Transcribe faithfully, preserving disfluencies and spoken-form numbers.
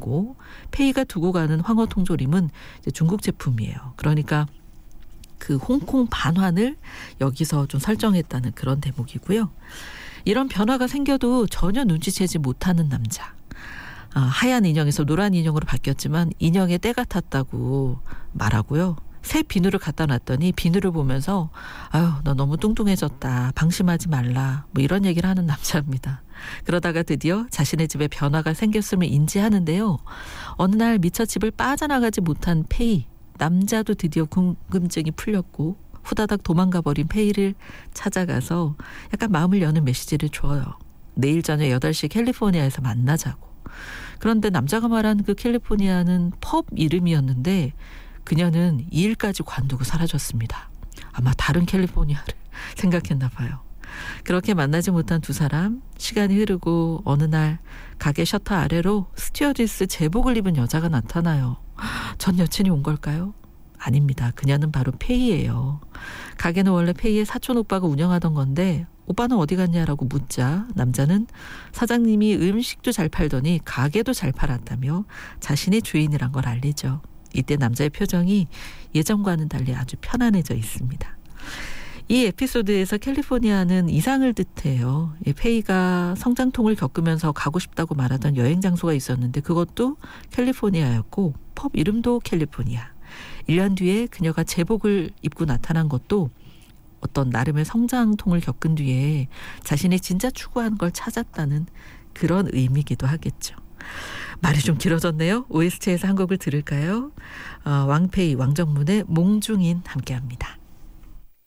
제품이고 페이가 두고 가는 황호 통조림은 이제 중국 제품이에요. 그러니까 그 홍콩 반환을 여기서 좀 설정했다는 그런 대목이고요. 이런 변화가 생겨도 전혀 눈치채지 못하는 남자. 아, 하얀 인형에서 노란 인형으로 바뀌었지만 인형에 때가 탔다고 말하고요. 새 비누를 갖다 놨더니 비누를 보면서 아유 너 너무 뚱뚱해졌다. 방심하지 말라. 뭐 이런 얘기를 하는 남자입니다. 그러다가 드디어 자신의 집에 변화가 생겼음을 인지하는데요. 어느 날 미처 집을 빠져나가지 못한 페이. 남자도 드디어 궁금증이 풀렸고 후다닥 도망가 버린 페이를 찾아가서 약간 마음을 여는 메시지를 줘요. 내일 저녁 여덟 시 캘리포니아에서 만나자고. 그런데 남자가 말한 그 캘리포니아는 펍 이름이었는데 그녀는 이 일까지 관두고 사라졌습니다. 아마 다른 캘리포니아를 생각했나 봐요. 그렇게 만나지 못한 두 사람, 시간이 흐르고 어느 날 가게 셔터 아래로 스튜어디스 제복을 입은 여자가 나타나요. 전 여친이 온 걸까요? 아닙니다. 그녀는 바로 페이예요. 가게는 원래 페이의 사촌 오빠가 운영하던 건데 오빠는 어디 갔냐라고 묻자 남자는 사장님이 음식도 잘 팔더니 가게도 잘 팔았다며 자신이 주인이란 걸 알리죠. 이때 남자의 표정이 예전과는 달리 아주 편안해져 있습니다. 이 에피소드에서 캘리포니아는 이상을 뜻해요. 페이가 성장통을 겪으면서 가고 싶다고 말하던 여행 장소가 있었는데 그것도 캘리포니아였고 펍 이름도 캘리포니아. 일 년 뒤에 그녀가 제복을 입고 나타난 것도 어떤 나름의 성장통을 겪은 뒤에 자신이 진짜 추구하는 걸 찾았다는 그런 의미이기도 하겠죠. 말이 좀 길어졌네요. 오에스티에서 한 곡을 들을까요? 어, 왕페이, 왕정문의 몽중인 함께합니다.